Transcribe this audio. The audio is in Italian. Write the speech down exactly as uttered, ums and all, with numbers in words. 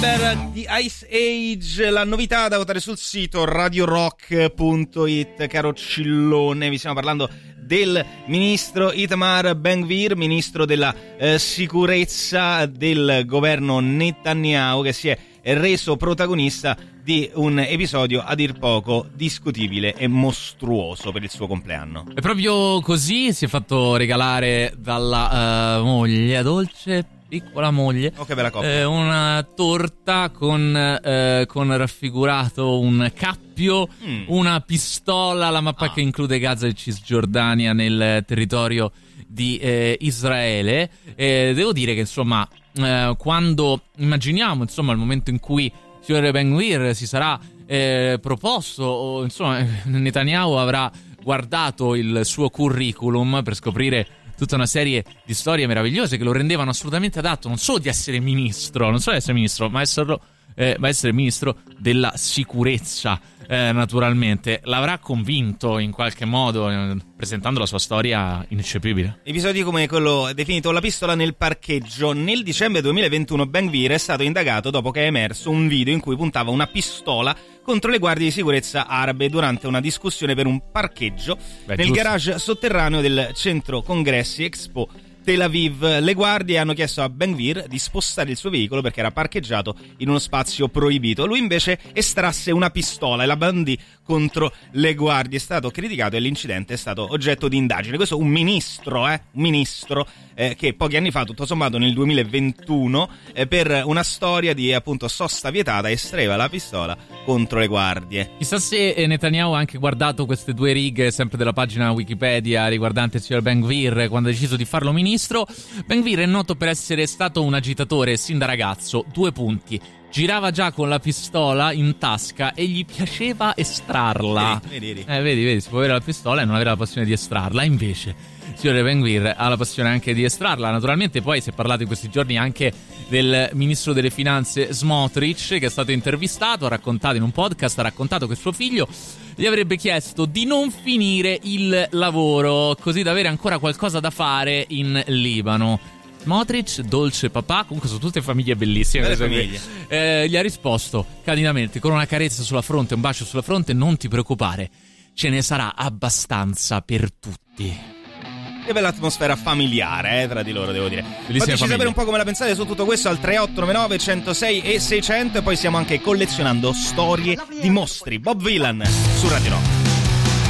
di Ice Age, la novità da votare sul sito radio rock punto it. Caro Cillone, vi stiamo parlando del ministro Itamar Ben-Gvir, ministro della eh, sicurezza del governo Netanyahu, che si è reso protagonista di un episodio a dir poco discutibile e mostruoso per il suo compleanno. È proprio così, si è fatto regalare dalla uh, moglie dolce, piccola moglie, oh, che bella coppia. Eh, una torta con, eh, con raffigurato un cappio, mm. una pistola, la mappa ah. che include Gaza e Cisgiordania nel territorio di eh, Israele. Eh, devo dire che insomma eh, quando immaginiamo insomma il momento in cui il signor Ben-Gvir si sarà eh, proposto, o insomma Netanyahu avrà guardato il suo curriculum per scoprire tutta una serie di storie meravigliose che lo rendevano assolutamente adatto non solo di essere ministro, non solo di essere ministro, ma esserlo, eh, ma essere ministro della sicurezza, eh, naturalmente. L'avrà convinto in qualche modo, eh, presentando la sua storia ineccepibile. Episodi come quello definito la pistola nel parcheggio. Nel dicembre duemilaventuno Ben-Gvir è stato indagato dopo che è emerso un video in cui puntava una pistola contro le guardie di sicurezza arabe durante una discussione per un parcheggio Beh, nel giusto. garage sotterraneo del centro congressi Expo Tel Aviv. Le guardie hanno chiesto a Ben-Gvir di spostare il suo veicolo perché era parcheggiato in uno spazio proibito. Lui invece estrasse una pistola e la bandì contro le guardie. È stato criticato e l'incidente è stato oggetto di indagine. Questo un ministro, eh, un ministro eh, che pochi anni fa, tutto sommato nel duemilaventuno, eh, per una storia di appunto sosta vietata, estraeva la pistola contro le guardie. Chissà se Netanyahu ha anche guardato queste due righe sempre della pagina Wikipedia riguardante il signor Ben-Gvir quando ha deciso di farlo ministro. Ben-Gvir è noto per essere stato un agitatore sin da ragazzo. Due punti: girava già con la pistola in tasca e gli piaceva estrarla. Vedi, vedi, eh, vedi, vedi, si può avere la pistola e non avere la passione di estrarla. Invece il signor Ben-Gvir ha la passione anche di estrarla. Naturalmente poi si è parlato in questi giorni anche del ministro delle finanze Smotrich, che è stato intervistato, ha raccontato in un podcast, ha raccontato che suo figlio gli avrebbe chiesto di non finire il lavoro, così da avere ancora qualcosa da fare in Libano. Smotrich, dolce papà, comunque sono tutte famiglie bellissime. Belle famiglie. Eh, gli ha risposto candidamente, con una carezza sulla fronte, un bacio sulla fronte: non ti preoccupare, ce ne sarà abbastanza per tutti. Che bella atmosfera familiare, eh, tra di loro, devo dire. Bellissima Fateci famiglia. sapere un po' come la pensate su tutto questo al tre otto nove nove uno zero sei e seicento, e poi stiamo anche collezionando storie di mostri. Bob Vylan su Radio Rock.